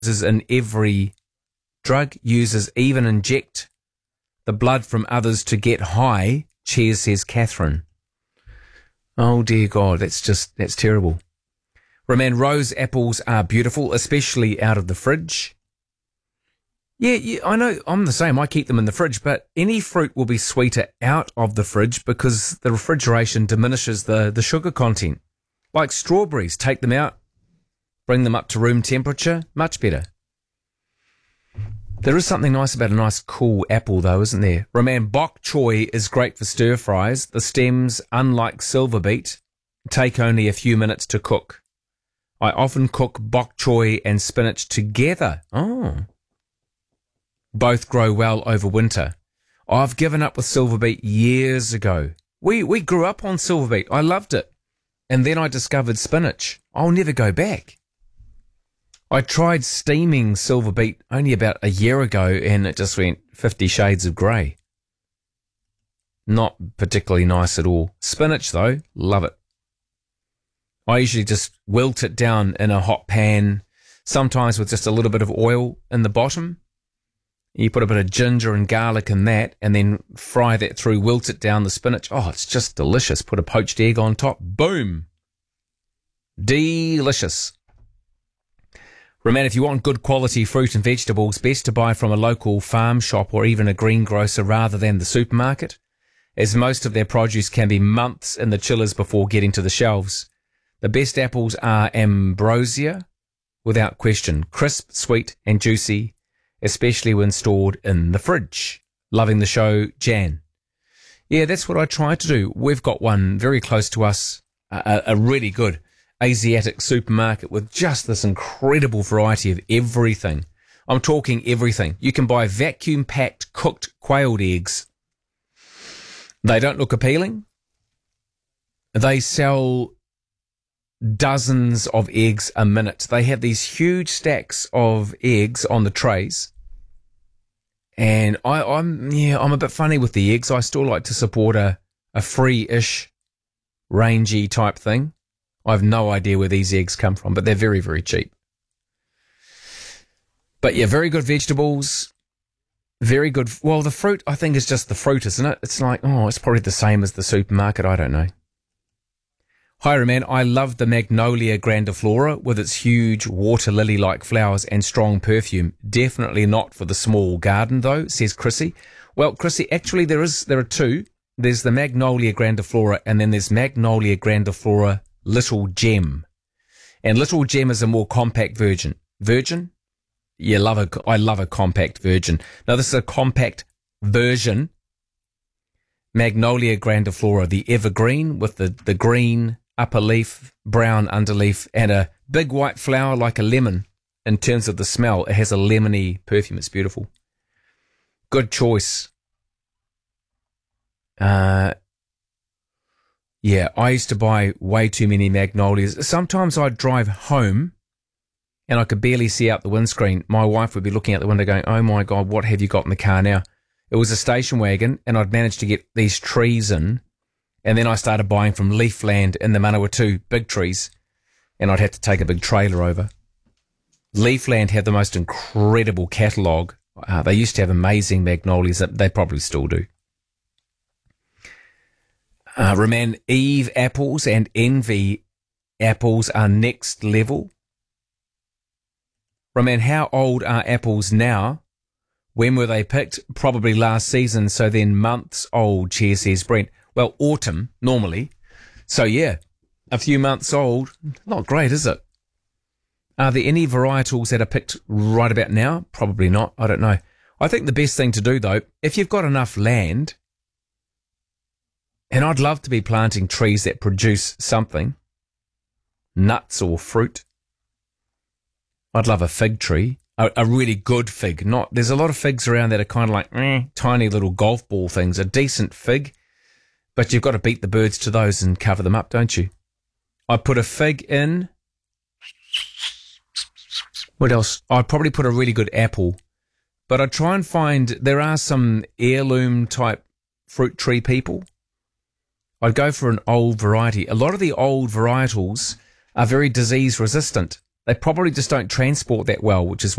uses in every drug users even inject the blood from others to get high. Cheers, says Catherine. Oh, dear God, that's terrible. Roman, rose apples are beautiful, especially out of the fridge. Yeah, I know, I'm the same. I keep them in the fridge, but any fruit will be sweeter out of the fridge because the refrigeration diminishes the sugar content. Like strawberries, take them out, bring them up to room temperature, much better. There is something nice about a nice cool apple, though, isn't there? Roman, bok choy is great for stir fries. The stems, unlike silver beet, take only a few minutes to cook. I often cook bok choy and spinach together. Oh. Both grow well over winter. I've given up with silver beet years ago. We grew up on silver beet. I loved it. And then I discovered spinach. I'll never go back. I tried steaming silver beet only about a year ago and it just went 50 shades of grey. Not particularly nice at all. Spinach, though, love it. I usually just wilt it down in a hot pan, sometimes with just a little bit of oil in the bottom. You put a bit of ginger and garlic in that and then fry that through, wilt it down the spinach. Oh, it's just delicious. Put a poached egg on top. Boom. Delicious. Remember, if you want good quality fruit and vegetables, best to buy from a local farm shop or even a greengrocer rather than the supermarket, as most of their produce can be months in the chillers before getting to the shelves. The best apples are Ambrosia, without question. Crisp, sweet and juicy, especially when stored in the fridge. Loving the show, Jan. Yeah, that's what I try to do. We've got one very close to us, a really good Asiatic supermarket with just this incredible variety of everything. I'm talking everything. You can buy vacuum-packed cooked quailed eggs. They don't look appealing. They sell dozens of eggs a minute. They have these huge stacks of eggs on the trays. And I'm a bit funny with the eggs. I still like to support a free-ish, rangy type thing. I have no idea where these eggs come from, but they're very, very cheap. But yeah, very good vegetables. Very good. Well, the fruit, I think, is just the fruit, isn't it? It's like, it's probably the same as the supermarket. I don't know. Hi, Roman. I love the Magnolia grandiflora with its huge water lily-like flowers and strong perfume. Definitely not for the small garden, though, says Chrissy. Well, Chrissy, actually, there are two. There's the Magnolia grandiflora, and then there's Magnolia grandiflora Little Gem. And Little Gem is a more compact version. Virgin? Yeah, I love a compact version. Now, this is a compact version. Magnolia grandiflora, the evergreen with the green upper leaf, brown underleaf, and a big white flower like a lemon. In terms of the smell, it has a lemony perfume. It's beautiful. Good choice. Yeah, I used to buy way too many magnolias. Sometimes I'd drive home and I could barely see out the windscreen. My wife would be looking out the window going, oh my God, what have you got in the car now? It was a station wagon and I'd managed to get these trees in. And then I started buying from Leafland in the Manawatu, big trees. And I'd have to take a big trailer over. Leafland had the most incredible catalogue. They used to have amazing magnolias. They probably still do. Roman, Eve apples and Envy apples are next level. Roman, how old are apples now? When were they picked? Probably last season, so then months old, Chair says Brent. Well, autumn, normally. So, yeah, a few months old. Not great, is it? Are there any varietals that are picked right about now? Probably not. I don't know. I think the best thing to do, though, if you've got enough land, and I'd love to be planting trees that produce something, nuts or fruit. I'd love a fig tree, a really good fig. There's a lot of figs around that are kind of like tiny little golf ball things. A decent fig, but you've got to beat the birds to those and cover them up, don't you? I put a fig in. What else? I'd probably put a really good apple, but I'd try and find, there are some heirloom type fruit tree people. I'd go for an old variety. A lot of the old varietals are very disease resistant. they probably just don't transport that well, which is